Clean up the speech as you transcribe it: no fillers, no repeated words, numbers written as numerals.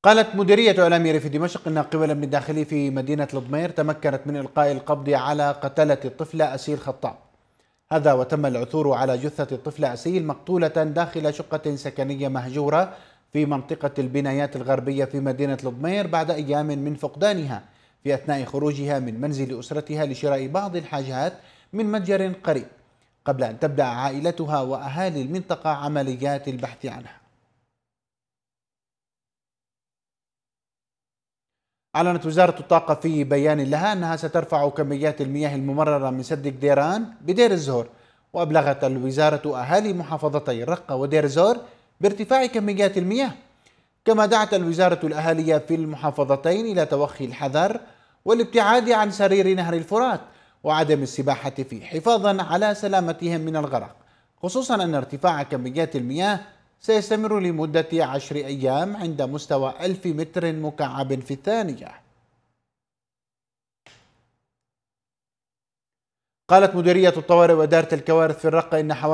قالت مديرية إعلام ريف دمشق أن قبل من الداخلي في مدينة الضمير تمكنت من إلقاء القبض على قتلة الطفلة أسيل خطاب. هذا وتم العثور على جثة الطفلة أسيل مقتولة داخل شقة سكنية مهجورة في منطقة البنايات الغربية في مدينة الضمير بعد أيام من فقدانها في أثناء خروجها من منزل أسرتها لشراء بعض الحاجات من متجر قريب، قبل أن تبدأ عائلتها وأهالي المنطقة عمليات البحث عنها. أعلنت وزارة الطاقة في بيان لها أنها سترفع كميات المياه الممررة من سد قديران بدير الزور، وأبلغت الوزارة أهالي محافظتي الرقة ودير الزور بارتفاع كميات المياه، كما دعت الوزارة الأهالي في المحافظتين إلى توخي الحذر والابتعاد عن سرير نهر الفرات وعدم السباحة فيه حفاظا على سلامتهم من الغرق، خصوصا أن ارتفاع كميات المياه سيستمر لمدة 10 أيام عند مستوى 1000 متر مكعب في الثانية. قالت مديرية الطوارئ وإدارة الكوارث في الرقة إن